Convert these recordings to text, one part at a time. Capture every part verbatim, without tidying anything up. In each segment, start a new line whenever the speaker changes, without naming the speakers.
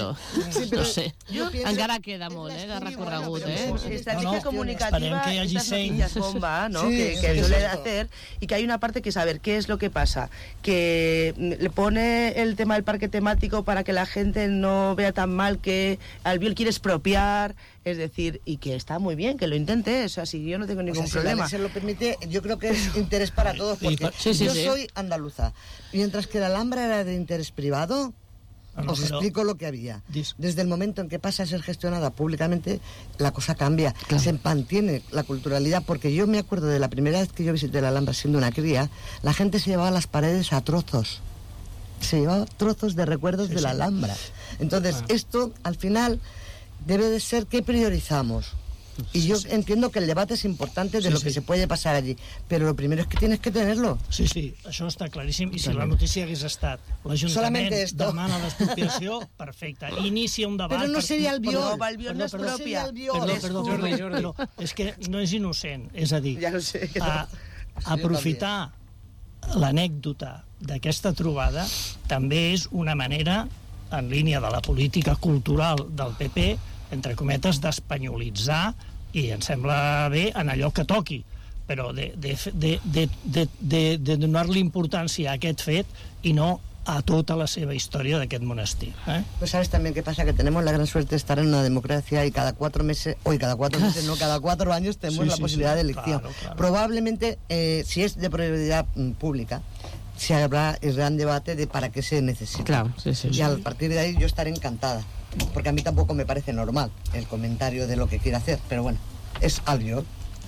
però sí, però no sé. Encara queda molt, eh, de recorregut, eh?
Estrategia comunicativa, estas noticias bomba, ¿no? Que, que suele hacer, y que hay una parte que es, a ver, ¿qué es lo que pasa? Que le pone el tema del parque temático para que la gente no vea tan mal que Albiol quiere expropiar, es decir, y que está muy bien, que lo intente, o sea, si yo no tengo ningún
o sea,
problema.
Si la ley se lo permite, yo creo que es interés para todos, porque sí, sí, yo sí. soy andaluza, mientras que la Alhambra era de interés privado, no, os pero, explico lo que había. Desde el momento en que pasa a ser gestionada públicamente, la cosa cambia, claro. Se mantiene la culturalidad, porque yo me acuerdo de la primera vez que yo visité la Alhambra siendo una cría, la gente se llevaba las paredes a trozos, se llevaba trozos de recuerdos sí, de la Alhambra. Entonces, ah. esto, al final, debe de ser qué priorizamos. Y yo sí, sí. entiendo que el debate es importante de sí, lo que sí. se puede pasar allí, pero lo primero es que tienes que tenerlo.
Sí, sí, això està claríssim, i si la notícia hagués estat l'Ajuntament demana l'expropiació, perfecte, inicia un debat...
Però no seria el Albiol.
No, Albiol no és pròpia.
Perdó, perdó, Jordi, Jordi, és que no és innocent, és a dir,
ja no sé,
a, aprofitar l'anècdota d'aquesta trobada també és una manera, en línia de la política cultural del P P, entre cometes, d'espanyolitzar, i em sembla bé en allò que toqui, però de, de, de, de, de, de, de donar-li importància a aquest fet i no a tota la seva història d'aquest monestir. ¿eh?
Pues sabes también qué pasa, que tenemos la gran suerte de estar en una democracia y cada cuatro meses, hoy cada cuatro meses, no, cada cuatro años tenemos sí, la sí, posibilidad sí, de elección.
Claro, claro.
Probablemente, eh, si es de prioridad mm, pública, se habrá el gran debate de para qué se necesita.
Claro, sí, sí,
y
sí.
a partir de ahí yo estaré encantada, porque a mí tampoco me parece normal el comentario de lo que quiere hacer, pero bueno, es Albiol.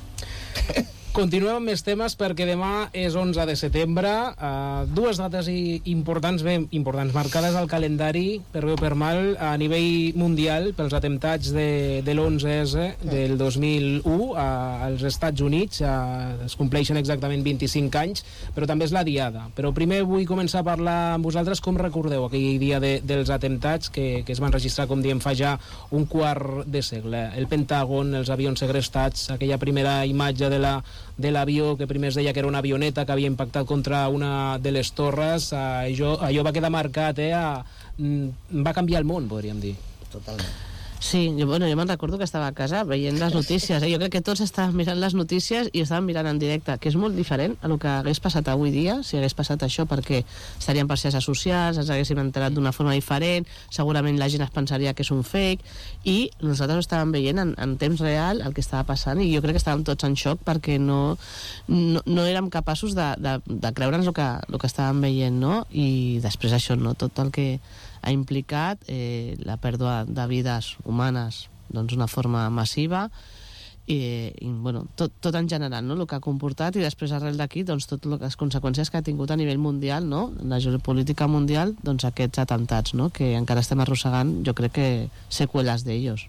Continuem amb més temes perquè demà és onze de setembre, uh, dues dates importants, ben importants, marcades al calendari per bé o per mal a nivell mundial pels atemptats de, de l'onze esse del dos mil u uh, als Estats Units. Uh, es compleixen exactament vint-i-cinc anys, però també és la diada. Però primer vull començar a parlar amb vosaltres com recordeu aquell dia de, dels atemptats que, que es van registrar, com diem, fa ja un quart de segle. El Pentàgon, els avions segrestats, aquella primera imatge de la de l'avió que primer es deia que era una avioneta que havia impactat contra una de les torres, eh, allò, allò va quedar marcat, eh, a, va canviar el món, podríem dir.
Totalment.
Sí, jo, bueno, jo me'n recordo que estava a casa veient les notícies, eh? Jo crec que tots estàvem mirant les notícies i estàvem mirant en directe, que és molt diferent a el que hagués passat avui dia, si hagués passat això, perquè estarien per xarxes socials, ens haguéssim enterat d'una forma diferent, segurament la gent es pensaria que és un fake, i nosaltres ho estàvem veient en, en temps real el que estava passant, i jo crec que estàvem tots en xoc perquè no, no, no érem capaços de, de, de creure'ns el que, el que estàvem veient, no? I després això, no? Tot el que ha implicat eh, la pèrdua de vides humanes doncs d'una forma massiva i, i bueno, tot, tot en general, no? El que ha comportat, i després arrel d'aquí doncs tot les conseqüències que ha tingut a nivell mundial, no? La geopolítica mundial, doncs aquests atemptats, no? Que encara estem arrossegant, jo crec que seqüeles d'ells.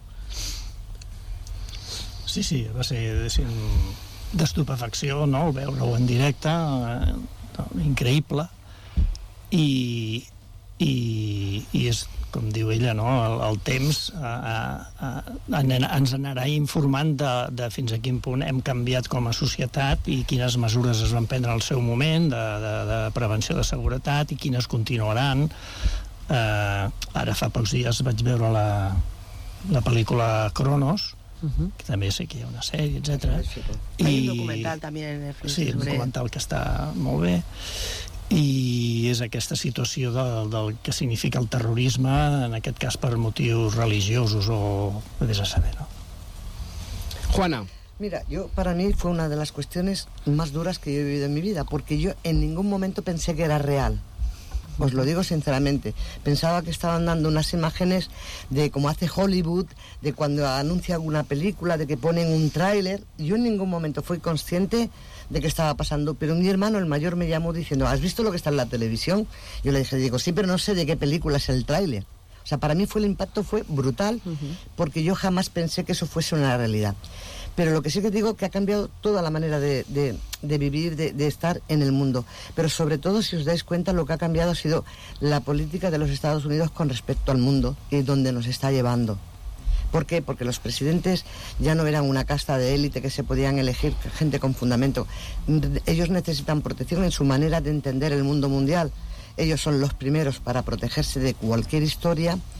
Sí, sí, va ser d'estupefacció, no? El veure-ho en directe, eh, increïble, i I, i és, com diu ella, no? el, el temps a, a, a, ens anarà informant de, de fins a quin punt hem canviat com a societat i quines mesures es van prendre al seu moment de, de, de prevenció de seguretat i quines continuaran. Eh, ara fa pocs dies vaig veure la, la pel·lícula Cronos, uh-huh. que també sé que hi ha una sèrie, etcètera.
I hay un documental també en Netflix.
Sí, un documental que està molt bé. I és aquesta situació del, del que significa el terrorisme, en aquest cas per motius religiosos o vés a saber, ¿no?
Juana.
Mira, yo para mí fue una de las cuestiones más duras que yo he vivido en mi vida, porque yo en ningún momento pensé que era real. Os lo digo sinceramente. Pensaba que estaban dando unas imágenes de como hace Hollywood, de cuando anuncia alguna película, de que ponen un tráiler. Yo en ningún momento fui consciente de qué estaba pasando, pero mi hermano, el mayor, me llamó diciendo, ¿has visto lo que está en la televisión? Yo le dije, digo, sí, pero no sé de qué película es el tráiler. O sea, para mí fue el impacto fue brutal, uh-huh. porque yo jamás pensé que eso fuese una realidad. Pero lo que sí que digo que ha cambiado toda la manera de, de, de vivir, de, de estar en el mundo. Pero sobre todo, si os dais cuenta, lo que ha cambiado ha sido la política de los Estados Unidos con respecto al mundo y donde nos está llevando. ¿Por qué? Porque los presidentes ya no eran una casta de élite que se podían elegir gente con fundamento. Ellos necesitan protección en su manera de entender el mundo mundial. Ellos son los primeros para protegerse de cualquier historia